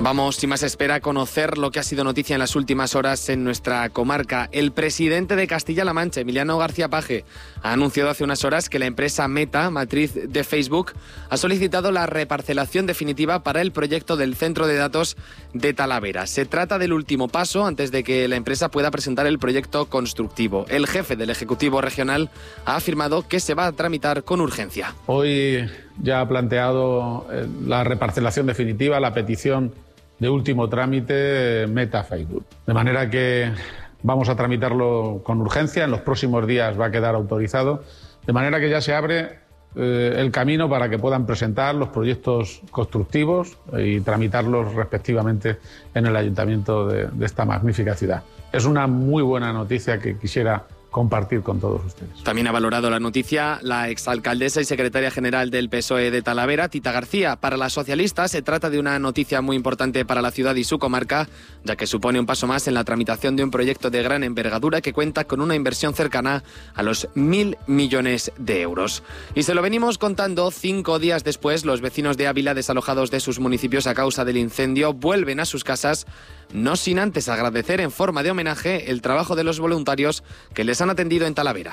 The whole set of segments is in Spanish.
Vamos, sin más espera, a conocer lo que ha sido noticia en las últimas horas en nuestra comarca. El presidente de Castilla-La Mancha, Emiliano García Paje, ha anunciado hace unas horas que la empresa Meta, matriz de Facebook, ha solicitado la reparcelación definitiva para el proyecto del centro de datos de Talavera. Se trata del último paso antes de que la empresa pueda presentar el proyecto constructivo. El jefe del Ejecutivo Regional ha afirmado que se va a tramitar con urgencia. Hoy ya ha planteado la reparcelación definitiva, la petición de último trámite Meta Facebook. De manera que vamos a tramitarlo con urgencia, en los próximos días va a quedar autorizado, de manera que ya se abre el camino para que puedan presentar los proyectos constructivos y tramitarlos respectivamente en el ayuntamiento de esta magnífica ciudad. Es una muy buena noticia que quisiera compartir con todos ustedes. También ha valorado la noticia la exalcaldesa y secretaria general del PSOE de Talavera, Tita García. Para la socialista se trata de una noticia muy importante para la ciudad y su comarca, ya que supone un paso más en la tramitación de un proyecto de gran envergadura que cuenta con una inversión cercana a los 1.000 millones de euros. Y se lo venimos contando 5 días después, los vecinos de Ávila, desalojados de sus municipios a causa del incendio, vuelven a sus casas, no sin antes agradecer en forma de homenaje el trabajo de los voluntarios que les han atendido en Talavera.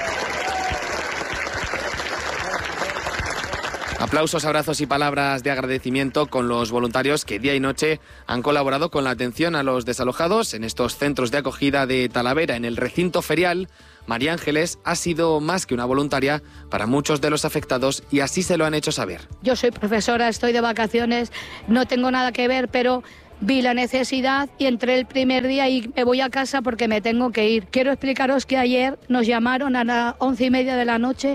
Aplausos, abrazos y palabras de agradecimiento con los voluntarios que día y noche han colaborado con la atención a los desalojados en estos centros de acogida de Talavera. En el recinto ferial, María Ángeles ha sido más que una voluntaria para muchos de los afectados y así se lo han hecho saber. Yo soy profesora, estoy de vacaciones, no tengo nada que ver, pero vi la necesidad y entré el primer día y me voy a casa porque me tengo que ir. Quiero explicaros que ayer nos llamaron a las 11:30 de la noche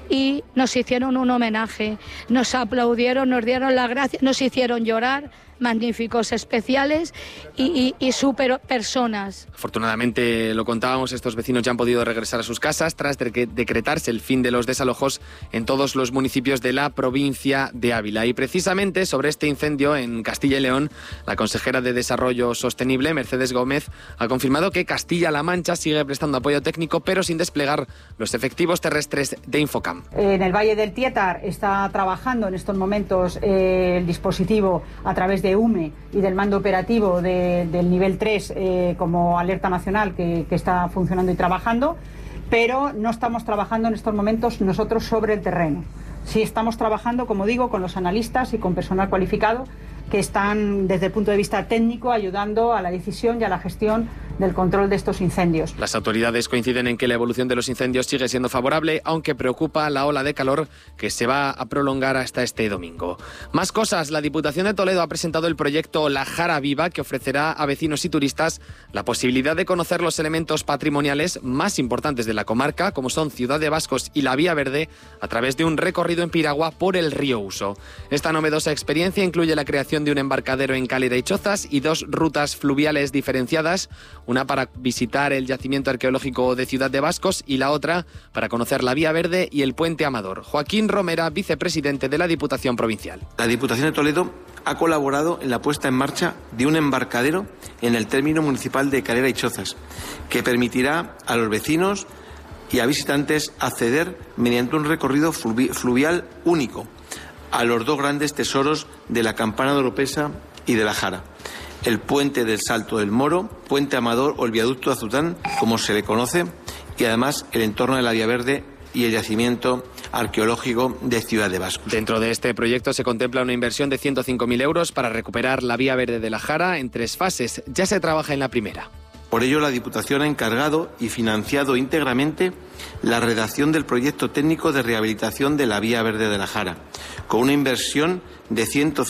y nos hicieron un homenaje. Nos aplaudieron, nos dieron las gracias, nos hicieron llorar. Magníficos, especiales y súper personas. Afortunadamente, lo contábamos, estos vecinos ya han podido regresar a sus casas tras decretarse el fin de los desalojos en todos los municipios de la provincia de Ávila. Y precisamente sobre este incendio en Castilla y León, la consejera de Desarrollo Sostenible, Mercedes Gómez, ha confirmado que Castilla-La Mancha sigue prestando apoyo técnico, pero sin desplegar los efectivos terrestres de Infocam. En el Valle del Tietar está trabajando en estos momentos el dispositivo a través de UME y del mando operativo del nivel 3 como alerta nacional que está funcionando y trabajando, pero no estamos trabajando en estos momentos nosotros sobre el terreno. Sí estamos trabajando, como digo, con los analistas y con personal cualificado que están desde el punto de vista técnico ayudando a la decisión y a la gestión del control de estos incendios. Las autoridades coinciden en que la evolución de los incendios sigue siendo favorable, aunque preocupa la ola de calor que se va a prolongar hasta este domingo. Más cosas. La Diputación de Toledo ha presentado el proyecto La Jara Viva, que ofrecerá a vecinos y turistas la posibilidad de conocer los elementos patrimoniales más importantes de la comarca, como son Ciudad de Bascos y la Vía Verde, a través de un recorrido en piragua por el río Uso. Esta novedosa experiencia incluye la creación de un embarcadero en Calera y Chozas y 2 rutas fluviales diferenciadas, una para visitar el yacimiento arqueológico de Ciudad de Bascos y la otra para conocer la Vía Verde y el Puente Amador. Joaquín Romera, vicepresidente de la Diputación Provincial. La Diputación de Toledo ha colaborado en la puesta en marcha de un embarcadero en el término municipal de Calera y Chozas, que permitirá a los vecinos y a visitantes acceder mediante un recorrido fluvial único a los 2 grandes tesoros de la Campana de Oropesa y de la Jara: el puente del Salto del Moro, Puente Amador o el viaducto de Azután, como se le conoce, y además el entorno de la Vía Verde y el yacimiento arqueológico de Ciudad de Bascos. Dentro de este proyecto se contempla una inversión de 105.000 euros para recuperar la Vía Verde de la Jara en 3 fases. Ya se trabaja en la primera. Por ello, la Diputación ha encargado y financiado íntegramente la redacción del proyecto técnico de rehabilitación de la Vía Verde de la Jara, con una inversión de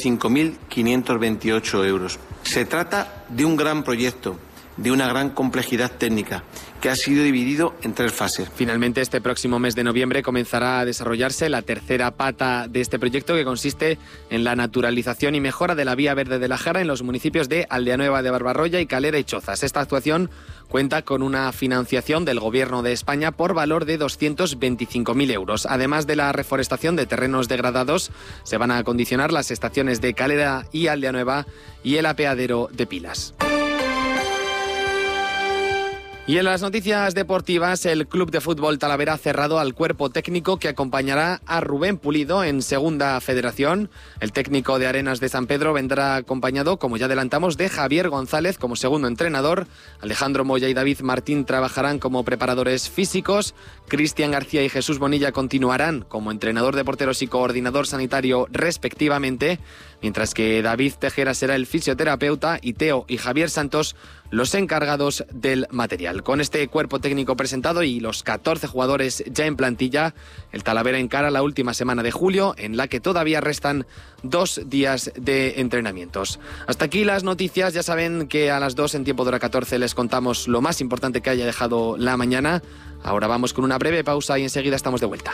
105.528 euros. Se trata de un gran proyecto, de una gran complejidad técnica, que ha sido dividido en 3 fases. Finalmente, este próximo mes de noviembre comenzará a desarrollarse la tercera pata de este proyecto, que consiste en la naturalización y mejora de la Vía Verde de la Jara en los municipios de Aldeanueva de Barbarroya y Calera y Chozas. Esta actuación cuenta con una financiación del Gobierno de España por valor de 225.000 euros. Además de la reforestación de terrenos degradados, se van a acondicionar las estaciones de Calera y Aldeanueva y el apeadero de Pilas. Y en las noticias deportivas, el Club de Fútbol Talavera ha cerrado al cuerpo técnico que acompañará a Rubén Pulido en Segunda Federación. El técnico de Arenas de San Pedro vendrá acompañado, como ya adelantamos, de Javier González como segundo entrenador. Alejandro Moya y David Martín trabajarán como preparadores físicos. Cristian García y Jesús Bonilla continuarán como entrenador de porteros y coordinador sanitario respectivamente, mientras que David Tejera será el fisioterapeuta y Teo y Javier Santos los encargados del material. Con este cuerpo técnico presentado y los 14 jugadores ya en plantilla, el Talavera encara la última semana de julio, en la que todavía restan 2 días de entrenamientos. Hasta aquí las noticias. Ya saben que a las 2 en tiempo de hora 14 les contamos lo más importante que haya dejado la mañana. Ahora vamos con una breve pausa y enseguida estamos de vuelta.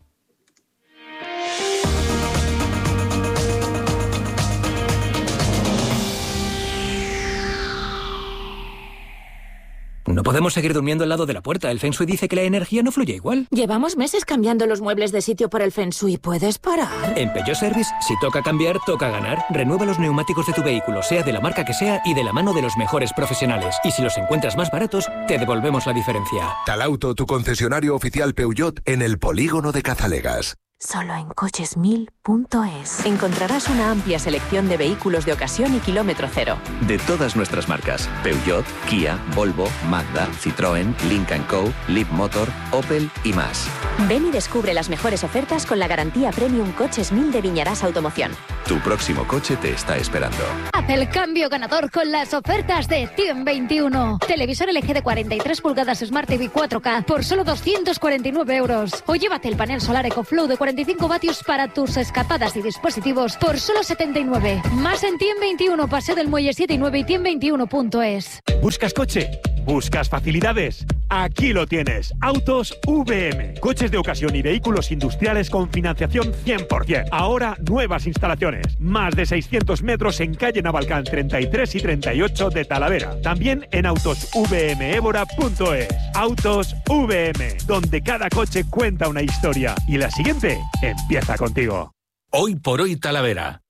No podemos seguir durmiendo al lado de la puerta. El Feng Shui dice que la energía no fluye igual. Llevamos meses cambiando los muebles de sitio por el Feng Shui. ¿Puedes parar? En Peugeot Service, si toca cambiar, toca ganar. Renueva los neumáticos de tu vehículo, sea de la marca que sea y de la mano de los mejores profesionales. Y si los encuentras más baratos, te devolvemos la diferencia. Talauto, tu concesionario oficial Peugeot en el polígono de Cazalegas. Solo en coches1000.es encontrarás una amplia selección de vehículos de ocasión y kilómetro cero. De todas nuestras marcas: Peugeot, Kia, Volvo, Mazda, Citroën, Lynk & Co, Leapmotor, Opel y más. Ven y descubre las mejores ofertas con la garantía Premium Coches 1000 de Viñarás Automoción. Tu próximo coche te está esperando. Haz el cambio ganador con las ofertas de 121. Televisor LG de 43 pulgadas Smart TV 4K por solo 249 euros. O llévate el panel solar EcoFlow de 45 vatios para tus escapadas y dispositivos por solo 79. Más en 121, Paseo del Muelle 7 y 9 y 121.es. ¿Buscas coche? ¿Buscas facilidades? Aquí lo tienes. Autos VM. Coches de ocasión y vehículos industriales con financiación 100%. Ahora nuevas instalaciones. Más de 600 metros en calle Navalcán 33 y 38 de Talavera. También en autosvmevora.es. Autos VM, donde cada coche cuenta una historia. Y la siguiente empieza contigo. Hoy por hoy Talavera.